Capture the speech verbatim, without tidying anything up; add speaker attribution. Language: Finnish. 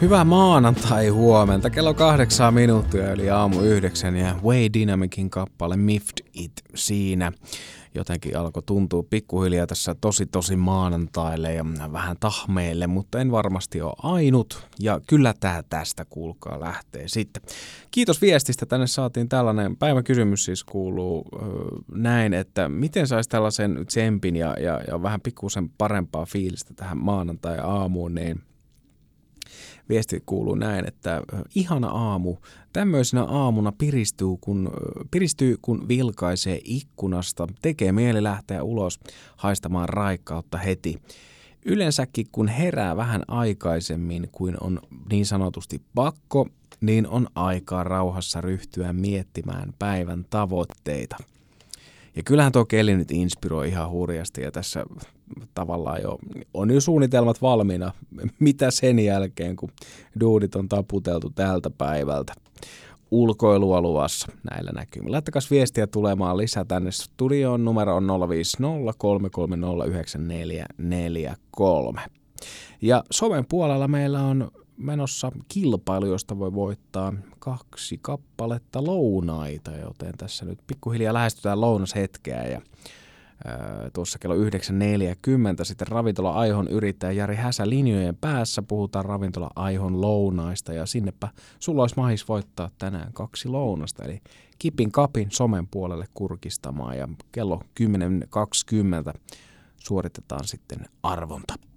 Speaker 1: Hyvää maanantai huomenta. Kello kahdeksan minuuttia eli aamu yhdeksän ja Way Dynamicin kappale Miffed It siinä. Jotenkin alkoi tuntua pikkuhiljaa tässä tosi tosi maanantaille ja vähän tahmeille, mutta en varmasti ole ainut. Ja kyllä tää tästä kuulkaa lähtee sitten. Kiitos viestistä. Tänne saatiin tällainen päivän kysymys siis kuuluu äh, näin, että miten saisi tällaisen tsempin ja, ja, ja vähän pikkusen parempaa fiilistä tähän maanantai-aamuun, niin viesti kuuluu näin, että ihana aamu. Tämmöisenä aamuna piristyy kun, piristyy, kun vilkaisee ikkunasta. Tekee mieli lähteä ulos haistamaan raikkautta heti. Yleensäkin kun herää vähän aikaisemmin kuin on niin sanotusti pakko, niin on aikaa rauhassa ryhtyä miettimään päivän tavoitteita. Ja kyllähän tuo keli nyt inspiroi ihan hurjasti ja tässä tavallaan jo on jo suunnitelmat valmiina, mitä sen jälkeen, kun duudit on taputeltu tältä päivältä. Ulkoilua luvassa näillä näkymin. Laittakaa viestiä tulemaan lisää tänne studioon. Numero on nolla viisi nolla kolme kolme nolla yhdeksän neljä neljä kolme. Ja somen puolella meillä on menossa kilpailu, josta voi voittaa kaksi kappaletta lounaita, joten tässä nyt pikkuhiljaa lähestytään lounashetkeä ja ää, tuossa kello yhdeksän neljäkymmentä sitten Ravintola Aihon yrittäjä Jari Häsä linjojen päässä, puhutaan Ravintola Aihon lounaista ja sinnepä sulla olisi mahis voittaa tänään kaksi lounasta, eli kipin kapin somen puolelle kurkistamaan ja kello kymmenen kaksikymmentä suoritetaan sitten arvonta.